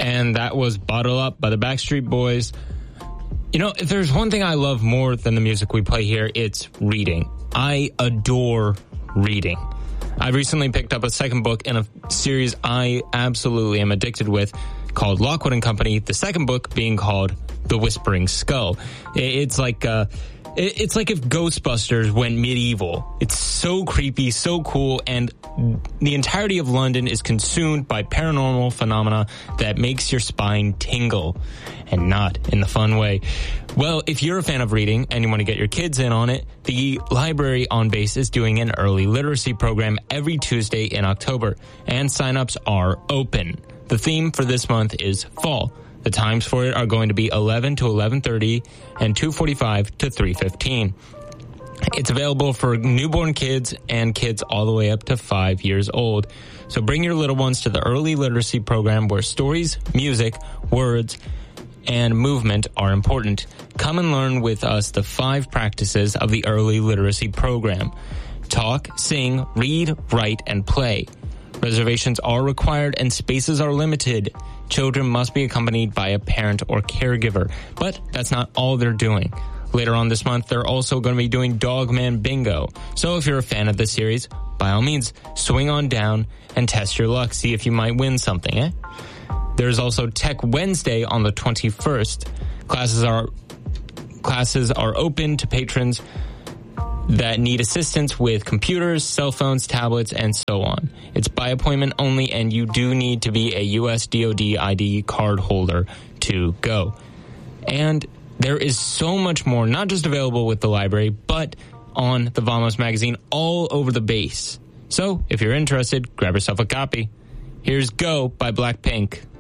And that was Bottle Up by the Backstreet Boys. You know, if there's one thing I love more than the music we play here, it's reading. I adore reading. I recently picked up a second book in a series I absolutely am addicted with called Lockwood and Company, the second book being called The Whispering Skull. It's like if Ghostbusters went medieval. It's so creepy, so cool, and the entirety of London is consumed by paranormal phenomena that makes your spine tingle, and not in the fun way. Well, if you're a fan of reading and you want to get your kids in on it, the Library on Base is doing an early literacy program every Tuesday in October, and signups are open. The theme for this month is fall. The times for it are going to be 11 to 11:30 and 2:45 to 3:15. It's available for newborn kids and kids all the way up to 5 years old. So bring your little ones to the early literacy program where stories, music, words, and movement are important. Come and learn with us the 5 practices of the early literacy program. Talk, sing, read, write, and play. Reservations are required and spaces are limited. Children must be accompanied by a parent or caregiver, but that's not all they're doing. Later on this month, they're also going to be doing Dogman Bingo. So if you're a fan of the series, by all means, swing on down and test your luck. See if you might win something, eh? There's also Tech Wednesday on the 21st. Classes are open to patrons that need assistance with computers, cell phones, tablets, and so on. It's by appointment only, and you do need to be a U.S. DoD ID card holder to go. And there is so much more, not just available with the library, but on the Vamos magazine all over the base. So, if you're interested, grab yourself a copy. Here's Go by Blackpink.